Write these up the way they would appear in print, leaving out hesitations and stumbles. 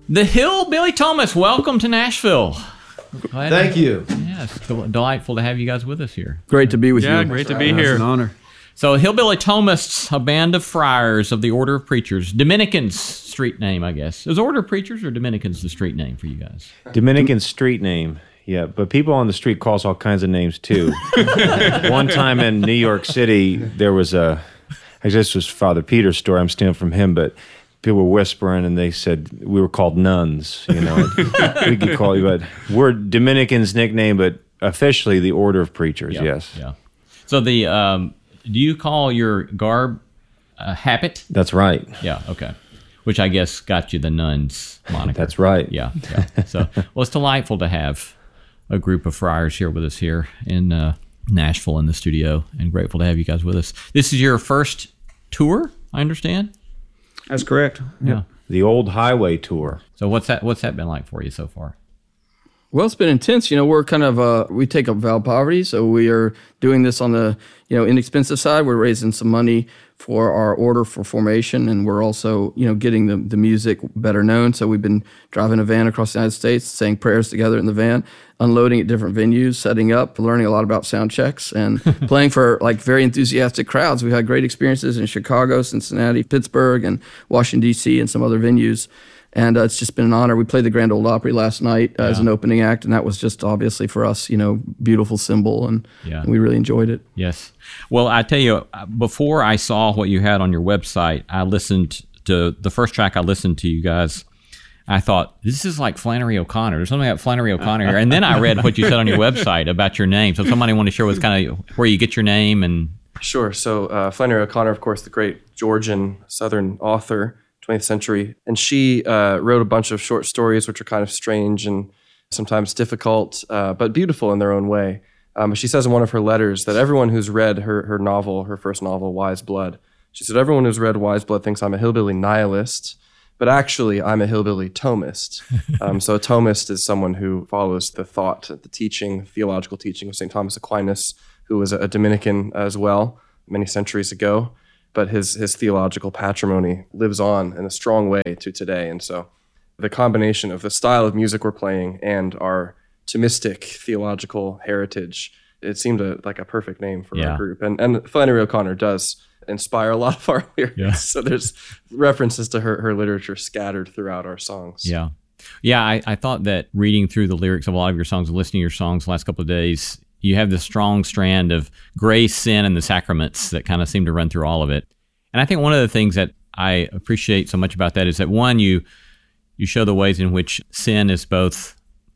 The Hillbilly Thomas, welcome to Nashville. Thank you. Yeah, it's delightful to have you guys with us here. Great to be with you. Yeah, great to be here. It's an honor. So Hillbilly Thomists, a band of friars of the Order of Preachers. Dominicans, street name, I guess. Is Order of Preachers or Dominicans the street name for you guys? Dominican street name, yeah. But people on the street call us all kinds of names, too. One time in New York City, there was I guess this was Father Peter's story. I'm stealing from him, but people were whispering, and they said we were called nuns. You know, we could call you, but we're Dominicans' nickname, but officially the Order of Preachers, yes. Yeah. So do you call your garb habit? That's right. Yeah, okay. Which I guess got you the nuns moniker. That's right. Yeah. So, well, it's delightful to have a group of friars here with us here in Nashville in the studio, and grateful to have you guys with us. This is your first tour, I understand? That's correct. Yeah. The Old Highway Tour. So what's that been like for you so far? Well, it's been intense. You know, we're kind of, we take up vow poverty, so we are doing this on the, inexpensive side. We're raising some money for our order for formation, and we're also, getting the music better known. So we've been driving a van across the United States, saying prayers together in the van, unloading at different venues, setting up, learning a lot about sound checks, and playing for very enthusiastic crowds. We've had great experiences in Chicago, Cincinnati, Pittsburgh, and Washington, D.C., and some other venues. And it's just been an honor. We played the Grand Ole Opry last night as an opening act, and that was just obviously for us, beautiful symbol, and we really enjoyed it. Yes. Well, I tell you, before I saw what you had on your website, I listened to the first track I listened to you guys. I thought, this is like Flannery O'Connor. There's something about Flannery O'Connor here. And then I read what you said on your website about your name. So somebody want to share with kind of where you get your name and... Sure. So Flannery O'Connor, of course, the great Georgian Southern author, 20th century. And she wrote a bunch of short stories, which are kind of strange and sometimes difficult, but beautiful in their own way. She says in one of her letters that everyone who's read her novel, her first novel, Wise Blood, she said, everyone who's read Wise Blood thinks I'm a hillbilly nihilist, but actually I'm a hillbilly Thomist. So a Thomist is someone who follows the thought, the teaching, theological teaching of St. Thomas Aquinas, who was a Dominican as well, many centuries ago. But his theological patrimony lives on in a strong way to today. And so the combination of the style of music we're playing and our Thomistic theological heritage, it seemed like a perfect name for our group. And Flannery O'Connor does inspire a lot of our lyrics. Yeah. So there's references to her literature scattered throughout our songs. Yeah. Yeah, I thought that reading through the lyrics of a lot of your songs and listening to your songs the last couple of days, you have this strong strand of grace, sin, and the sacraments that kind of seem to run through all of it. And I think one of the things that I appreciate so much about that is that, one, you show the ways in which sin is both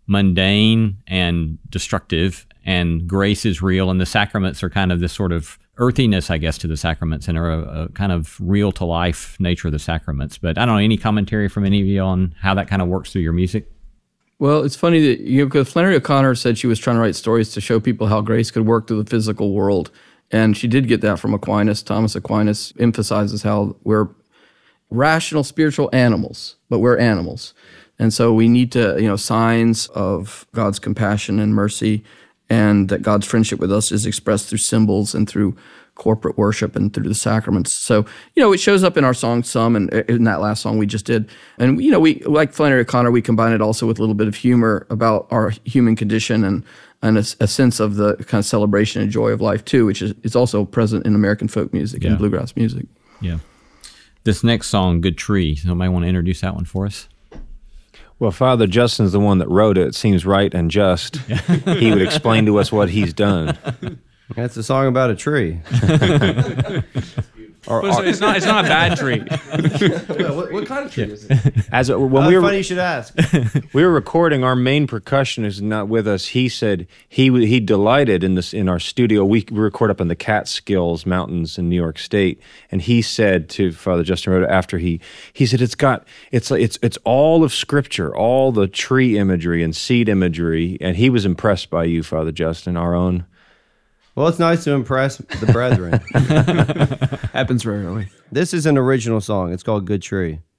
mundane and destructive, and grace is real, and the sacraments are kind of this sort of earthiness, I guess, to the sacraments, and are a kind of real-to-life nature of the sacraments. But I don't know, any commentary from any of you on how that kind of works through your music? Well, it's funny that, because Flannery O'Connor said she was trying to write stories to show people how grace could work through the physical world. And she did get that from Aquinas. Thomas Aquinas emphasizes how we're rational spiritual animals, but we're animals. And so we need to, signs of God's compassion and mercy, and that God's friendship with us is expressed through symbols and through corporate worship and through the sacraments. So, it shows up in our songs some, and in that last song we just did. And, we, like Flannery O'Connor, we combine it also with a little bit of humor about our human condition and a sense of the kind of celebration and joy of life too, which is also present in American folk music and bluegrass music. Yeah. This next song, Good Tree, somebody want to introduce that one for us? Well, Father Justin's the one that wrote it. It seems right and just. He would explain to us what he's done. That's a song about a tree. It's not a bad tree. What kind of tree is it? Funny you should ask. We were recording. Our main percussionist is not with us. He said he delighted in our studio. We record up in the Catskills Mountains in New York State, and he said to Father Justin Rhoda after he said it's all of Scripture, all the tree imagery and seed imagery, and he was impressed by you, Father Justin, our own. Well, it's nice to impress the brethren. Happens rarely. This is an original song. It's called Good Tree.